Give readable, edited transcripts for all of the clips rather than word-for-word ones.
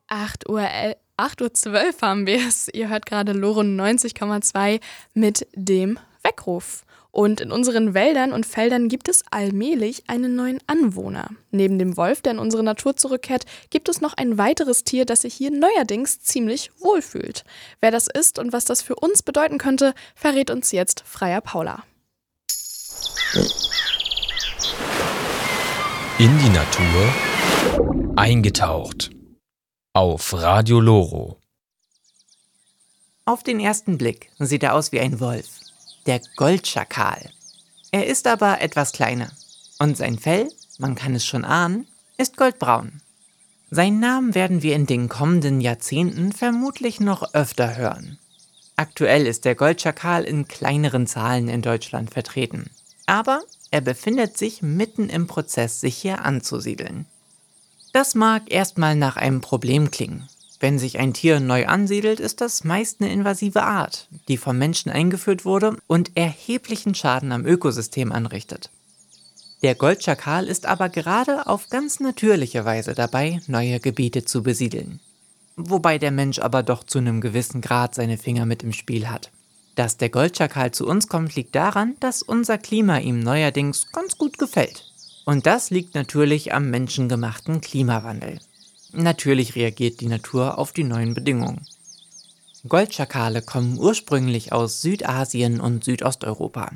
8 Uhr 12 haben wir es. Ihr hört gerade Loro 90,2 mit dem Weckruf. Und in unseren Wäldern und Feldern gibt es allmählich einen neuen Anwohner. Neben dem Wolf, der in unsere Natur zurückkehrt, gibt es noch ein weiteres Tier, das sich hier neuerdings ziemlich wohlfühlt. Wer das ist und was das für uns bedeuten könnte, verrät uns jetzt Freya Paula. In die Natur eingetaucht. Auf Radio Loro. Auf den ersten Blick sieht er aus wie ein Wolf, der Goldschakal. Er ist aber etwas kleiner und sein Fell, man kann es schon ahnen, ist goldbraun. Seinen Namen werden wir in den kommenden Jahrzehnten vermutlich noch öfter hören. Aktuell ist der Goldschakal in kleineren Zahlen in Deutschland vertreten, aber er befindet sich mitten im Prozess, sich hier anzusiedeln. Das mag erstmal nach einem Problem klingen. Wenn sich ein Tier neu ansiedelt, ist das meist eine invasive Art, die vom Menschen eingeführt wurde und erheblichen Schaden am Ökosystem anrichtet. Der Goldschakal ist aber gerade auf ganz natürliche Weise dabei, neue Gebiete zu besiedeln. Wobei der Mensch aber doch zu einem gewissen Grad seine Finger mit im Spiel hat. Dass der Goldschakal zu uns kommt, liegt daran, dass unser Klima ihm neuerdings ganz gut gefällt. Und das liegt natürlich am menschengemachten Klimawandel. Natürlich reagiert die Natur auf die neuen Bedingungen. Goldschakale kommen ursprünglich aus Südasien und Südosteuropa.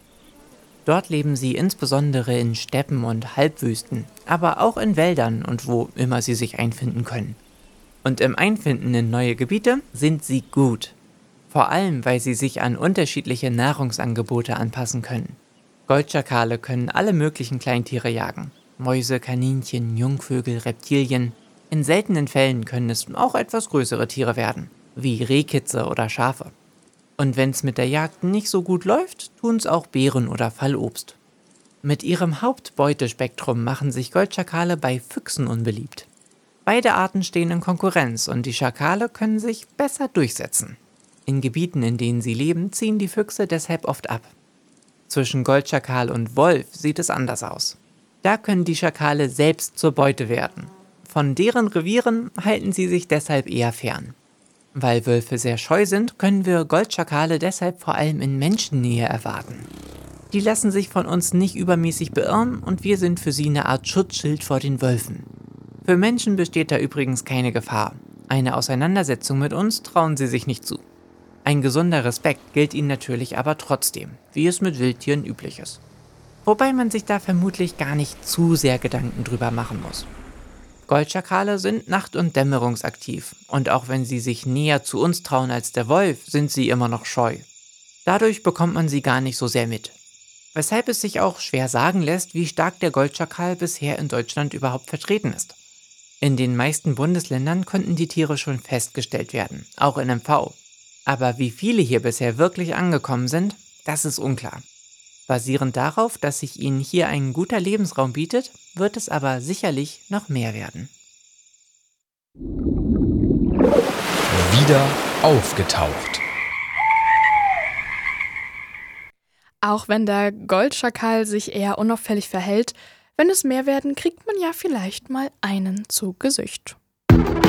Dort leben sie insbesondere in Steppen und Halbwüsten, aber auch in Wäldern und wo immer sie sich einfinden können. Und im Einfinden in neue Gebiete sind sie gut. Vor allem, weil sie sich an unterschiedliche Nahrungsangebote anpassen können. Goldschakale können alle möglichen Kleintiere jagen. Mäuse, Kaninchen, Jungvögel, Reptilien. In seltenen Fällen können es auch etwas größere Tiere werden, wie Rehkitze oder Schafe. Und wenn es mit der Jagd nicht so gut läuft, tun es auch Beeren oder Fallobst. Mit ihrem Hauptbeutespektrum machen sich Goldschakale bei Füchsen unbeliebt. Beide Arten stehen in Konkurrenz und die Schakale können sich besser durchsetzen. In Gebieten, in denen sie leben, ziehen die Füchse deshalb oft ab. Zwischen Goldschakal und Wolf sieht es anders aus. Da können die Schakale selbst zur Beute werden. Von deren Revieren halten sie sich deshalb eher fern. Weil Wölfe sehr scheu sind, können wir Goldschakale deshalb vor allem in Menschennähe erwarten. Die lassen sich von uns nicht übermäßig beirren und wir sind für sie eine Art Schutzschild vor den Wölfen. Für Menschen besteht da übrigens keine Gefahr. Eine Auseinandersetzung mit uns trauen sie sich nicht zu. Ein gesunder Respekt gilt ihnen natürlich aber trotzdem, wie es mit Wildtieren üblich ist. Wobei man sich da vermutlich gar nicht zu sehr Gedanken drüber machen muss. Goldschakale sind nacht- und dämmerungsaktiv und auch wenn sie sich näher zu uns trauen als der Wolf, sind sie immer noch scheu. Dadurch bekommt man sie gar nicht so sehr mit. Weshalb es sich auch schwer sagen lässt, wie stark der Goldschakal bisher in Deutschland überhaupt vertreten ist. In den meisten Bundesländern konnten die Tiere schon festgestellt werden, auch in MV. Aber wie viele hier bisher wirklich angekommen sind, das ist unklar. Basierend darauf, dass sich ihnen hier ein guter Lebensraum bietet, wird es aber sicherlich noch mehr werden. Wieder aufgetaucht. Auch wenn der Goldschakal sich eher unauffällig verhält, wenn es mehr werden, kriegt man ja vielleicht mal einen zu Gesicht.